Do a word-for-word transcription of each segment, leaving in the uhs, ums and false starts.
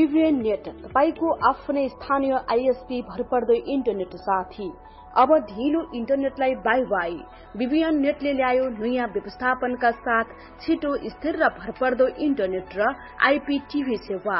BBN net तपाईको आफ्नै स्थानीय आईएसपी भरपर्दो इन्टरनेट साथी। अब ढिलो इन्टरनेटलाई बाई बाई। बीबीएन नेटले ल्यायो नयाँ व्यवस्थापनका साथ छिटो स्थिर र भरपर्दो इन्टरनेट र आईपीटीभी सेवा।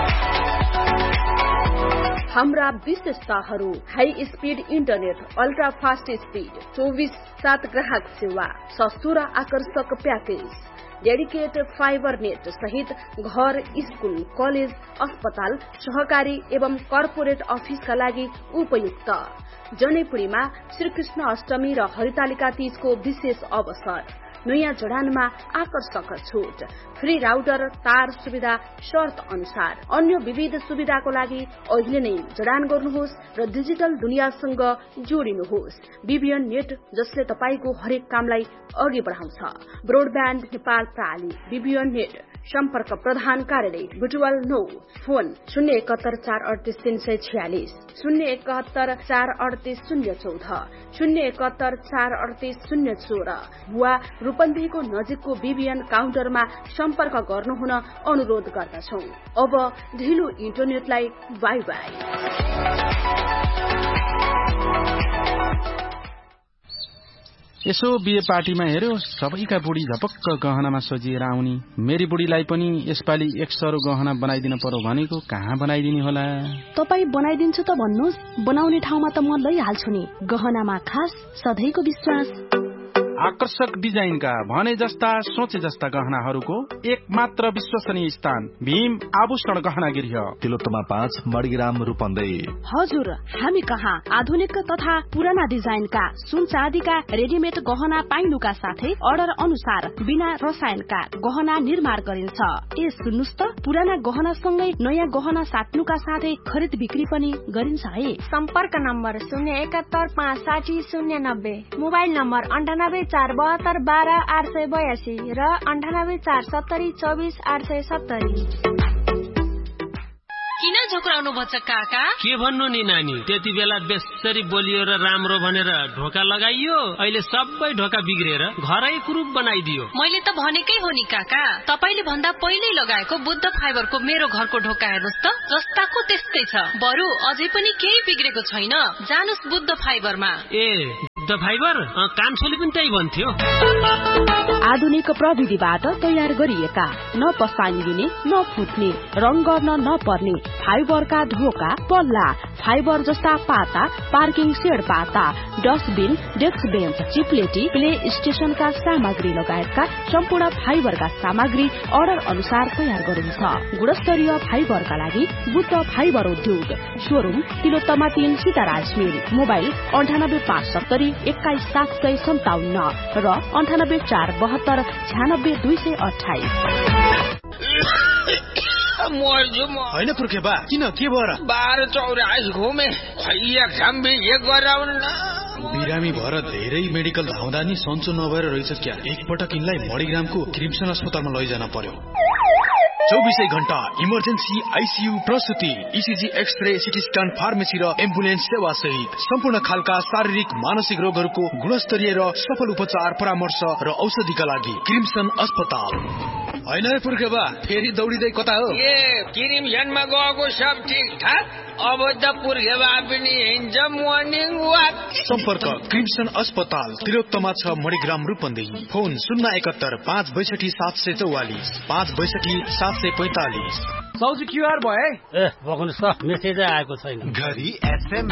हाम्रा विशेषताहरू: high speed internet, ultra fast speed, चौबीस सात ग्राहक सेवा, सस्तो र आकर्षक प्याकेज, डेडिकेटेड फाइबर नेट सहित घर, स्कूल, कलेज, अस्पताल, सहकारी एवं कर्पोरेट अफिसका लागि उपयुक्त। जनैपुरीमा श्रीकृष्ण अष्टमी र हरितालिका तीजको विशेष अवसर। नयाँ जडानमा आकर्षक छुट, फ्री राउटर, तार सुविधा शर्त अनुसार। अन्य विविध सुविधाको लागि अहिले नै जडान गर्नुहोस् र डिजिटल दुनियाँसँग जोडिनुहोस्। बीबीएन नेट, जसले तपाईको हरेक कामलाई अघि बढाउँछ। ब्रोडब्यान्ड नेपाल प्रणाली बीबीएन नेट। सम्पर्क प्रधान कार्यालय बुटवल नौ, फोन शून्य एकहत्तर चार अडतिस तीन सय छयालिस, शून्य एकहत्तर चार अडतिस शून्य चौध, शून्य एकहत्तर चार अडतिस शून्य सोह्र वा रूपन्देहीको नजिकको बीबीएन काउन्टरमा सम्पर्क गर्नुहुन अनुरोध गर्दछौ। अब ढिलो इन्टरनेटलाई बाई बाई। यसो बिहे पार्टीमा हेर्यो, सबैका बुढी झपक्क गहनामा सजिएर आउने। मेरी बुढीलाई पनि यसपालि एक सरो गहना बनाइदिन पर्यो भनेको, कहाँ बनाइदिने होला? तपाई बनाइदिन्छु त भन्नुहोस्, बनाउने ठाउँमा त म लैहाल्छु नि। गहनामा खास सधैँको विश्वास। आकर्षक डिजाइनका भने जस्ता सोचे जस्ता गहनाहरूको एक मात्र विश्वसनीय स्थान भीम आभूषण गहना गृह, तिलोत्तमा पाँच, मणिग्राम रूपन्देही। हजुर, हामी कहाँ आधुनिक तथा पुराना डिजाइनका सुन चाँदीका रेडिमेड गहना पाइनुका साथै अर्डर अनुसार बिना रसायनका गहना निर्माण गरिन्छ। ए सुन्नुस् त, पुराना गहना सँगै नयाँ गहना साट्नुका साथै खरिद बिक्री पनि गरिन्छ है। सम्पर्क नम्बर शून्य एकहत्तर पाँच साठी शून्य नब्बे, मोबाइल नम्बर अन्ठानब्बे चार बहत्तर बाह्र आठ सय बयासी र अन्ठानब्बे चार सत्तरी चौबिस आठ सय सत्तरी। किन झोक्राउनु भन्छ काका? के भन्नु नि नानी, त्यति बेला बेसरी बोलियो र राम्रो भनेर ढोका लगाइयो, अहिले सबै ढोका बिग्रेर घरै कुरूप बनाइदियो। मैले त भनेकै हो नि काका, तपाईले भन्दा पहिल्यै लगाएको बुद्ध फाइबरको मेरो घरको ढोका हेर्नुस् त, जस्ताको त्यस्तै छ। बरु अझै पनि केही बिग्रेको छैन। जानुस् बुद्ध फाइबरमा। ए बुद्ध फाइबर? कान्छोले पनि त्यही भन्थ्यो। आधुनिक प्रविधिबाट तयार गरिएका, न पसाइदिने न फुट्ने, रङ गर्न नपर्ने फाइबरका ढोका, पल्ला, फाइबर जस्ता पाता, पार्किङ सेड पाता, डस्टबिन, डेस्क बेन्च, चिप्लेटी, प्ले स्टेशनका सामग्री लगायतका सम्पूर्ण फाइबरका सामग्री अर्डर अनुसार तयार गरिन्छ। गुणस्तरीय फाइबरका लागि बुद्ध फाइबर उद्योग, शोरूम तिलोत्तमा तीन, सीताराज मिल, मोबाइल अन्ठानब्बे पाँच सत्तरी एक्काइस सात सय सन्ताउन्न र अन्ठानब्बे चार बहत्तर छ्यानब्बे दुई सय अठाइस। होइन पुर्खे बा, किन के भएर? बाह्र चौरास घुमे, बिरामी भएर धेरै मेडिकल धाउँदा नि सन्चो नभएर रहेछ क्या। एकपटक यिनलाई मणिग्रामको क्रिम्सन अस्पतालमा लैजान पर्यो। चौबिसै घण्टा emergency, ICU, प्रसुति, ECG, x-ray, CT scan, pharmacy र एम्बुलेन्स सेवा सहित सम्पूर्ण खालका शारीरिक मानसिक रोगहरूको गुणस्तरीय र सफल उपचार, परामर्श र औषधिका लागि क्रिम्सन अस्पताल। होइन पुर्खे बा, फेरि दौडिँदै कता हो? ए क्रिम्सनमा गएको सब ठिक ठाक, अब त पुर्खे बा पनि हिँड्छ मर्निङ वाक। सम्पर्क क्रिम्सन अस्पताल, तिलोत्तमा छ, मणिग्राम रूपन्देही। फोन शून्य एकहत्तर पाँच बैसठी सात सय चौवालिस, पाँच बैसठी सात सय पैंतालिस। सौजी क्युआर भयो? ए बग्नुहोस् त, मेसेजै आएको छैन। घरि एसएम